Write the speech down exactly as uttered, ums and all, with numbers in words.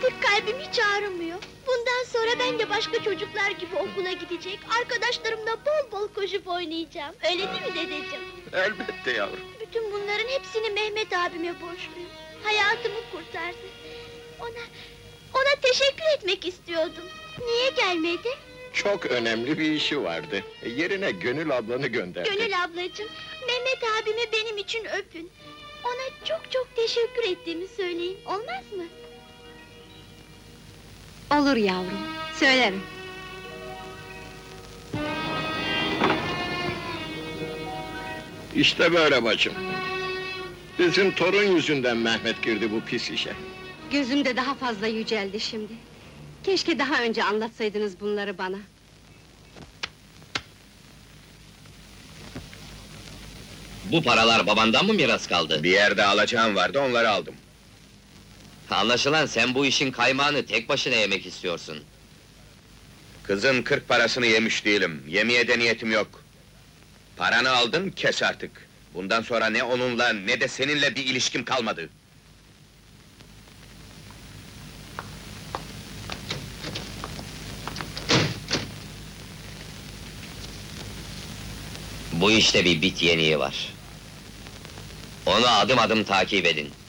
Artık kalbim hiç ağrımıyor. Bundan sonra ben de başka çocuklar gibi okula gidecek, arkadaşlarımla bol bol koşup oynayacağım. Öyle değil mi dedeciğim? Elbette yavrum. Bütün bunların hepsini Mehmet abime borçluyum. Hayatımı kurtardı. Ona, ona teşekkür etmek istiyordum. Niye gelmedi? Çok önemli bir işi vardı. E, Yerine Gönül ablanı gönderdi. Gönül ablacığım, Mehmet abimi benim için öpün. Ona çok çok teşekkür ettiğimi söyleyin, olmaz mı? Olur yavrum, söylerim. İşte böyle bacım. Bizim torun yüzünden Mehmet girdi bu pis işe. Gözümde daha fazla yüceldi şimdi. Keşke daha önce anlatsaydınız bunları bana. Bu paralar babandan mı miras kaldı? Bir yerde alacağım vardı, onları aldım. Anlaşılan sen bu işin kaymağını tek başına yemek istiyorsun. Kızın kırk parasını yemiş değilim, yemeye de niyetim yok. Paranı aldın, kes artık. Bundan sonra ne onunla ne de seninle bir ilişkim kalmadı. Bu işte bir bit yeniği var. Onu adım adım takip edin.